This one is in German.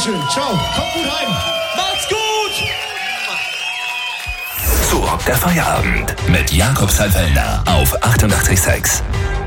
Dankeschön. Ciao. Kommt gut heim. Macht's gut! So rockt der Feierabend mit Jakob Salfellner auf 88,6.